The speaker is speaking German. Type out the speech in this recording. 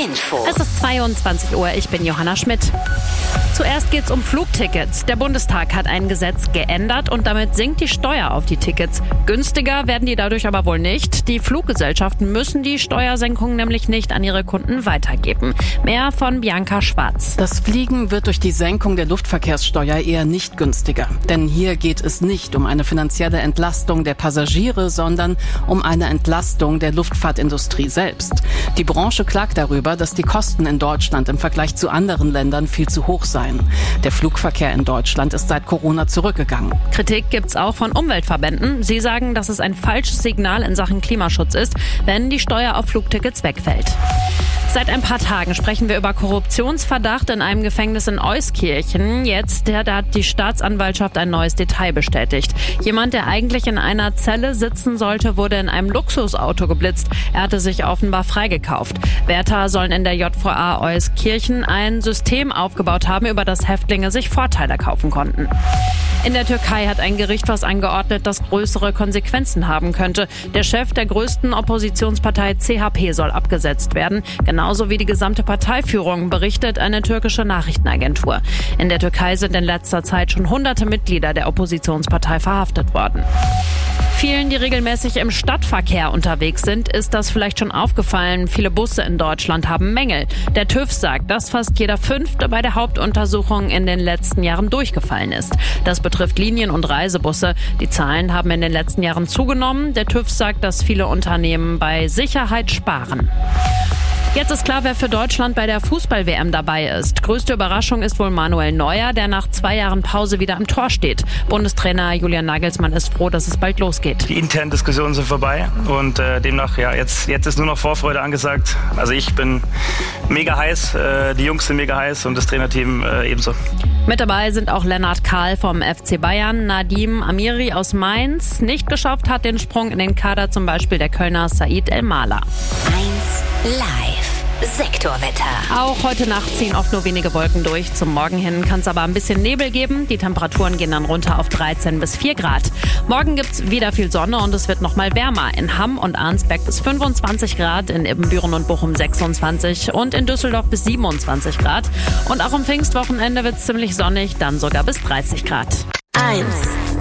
Info. Es ist 22 Uhr, ich bin Johanna Schmidt. Zuerst geht's um Flugtickets. Der Bundestag hat ein Gesetz geändert und damit sinkt die Steuer auf die Tickets. Günstiger werden die dadurch aber wohl nicht. Die Fluggesellschaften müssen die Steuersenkung nämlich nicht an ihre Kunden weitergeben. Mehr von Bianca Schwarz. Das Fliegen wird durch die Senkung der Luftverkehrssteuer eher nicht günstiger. Denn hier geht es nicht um eine finanzielle Entlastung der Passagiere, sondern um eine Entlastung der Luftfahrtindustrie selbst. Die Branche klagt darüber, dass die Kosten in Deutschland im Vergleich zu anderen Ländern viel zu hoch seien. Der Flugverkehr in Deutschland ist seit Corona zurückgegangen. Kritik gibt's auch von Umweltverbänden. Sie sagen, dass es ein falsches Signal in Sachen Klimaschutz ist, wenn die Steuer auf Flugtickets wegfällt. Seit ein paar Tagen sprechen wir über Korruptionsverdacht in einem Gefängnis in Euskirchen. Jetzt da hat die Staatsanwaltschaft ein neues Detail bestätigt. Jemand, der eigentlich in einer Zelle sitzen sollte, wurde in einem Luxusauto geblitzt. Er hatte sich offenbar freigekauft. Wärter sollen in der JVA Euskirchen ein System aufgebaut haben, über das Häftlinge sich Vorteile kaufen konnten. In der Türkei hat ein Gericht was angeordnet, das größere Konsequenzen haben könnte. Der Chef der größten Oppositionspartei CHP soll abgesetzt werden, genauso wie die gesamte Parteiführung, berichtet eine türkische Nachrichtenagentur. In der Türkei sind in letzter Zeit schon hunderte Mitglieder der Oppositionspartei verhaftet worden. Vielen, die regelmäßig im Stadtverkehr unterwegs sind, ist das vielleicht schon aufgefallen. Viele Busse in Deutschland haben Mängel. Der TÜV sagt, dass fast jeder Fünfte bei der Hauptuntersuchung in den letzten Jahren durchgefallen ist. Das betrifft Linien- und Reisebusse. Die Zahlen haben in den letzten Jahren zugenommen. Der TÜV sagt, dass viele Unternehmen bei Sicherheit sparen. Jetzt ist klar, wer für Deutschland bei der Fußball-WM dabei ist. Größte Überraschung ist wohl Manuel Neuer, der nach 2 Jahren Pause wieder am Tor steht. Bundestrainer Julian Nagelsmann ist froh, dass es bald losgeht. Die internen Diskussionen sind vorbei und demnach, jetzt ist nur noch Vorfreude angesagt. Also ich bin mega heiß, die Jungs sind mega heiß und das Trainerteam ebenso. Mit dabei sind auch Lennart Kahl vom FC Bayern, Nadim Amiri aus Mainz. Nicht geschafft hat den Sprung in den Kader zum Beispiel der Kölner Said El-Mala. 1 Live. Sektorwetter. Auch heute Nacht ziehen oft nur wenige Wolken durch. Zum Morgen hin kann es aber ein bisschen Nebel geben. Die Temperaturen gehen dann runter auf 13 bis 4 Grad. Morgen gibt's wieder viel Sonne und es wird noch mal wärmer. In Hamm und Arnsberg bis 25 Grad, in Ibbenbüren und Bochum 26 und in Düsseldorf bis 27 Grad. Und auch am Pfingstwochenende wird's ziemlich sonnig, dann sogar bis 30 Grad. 1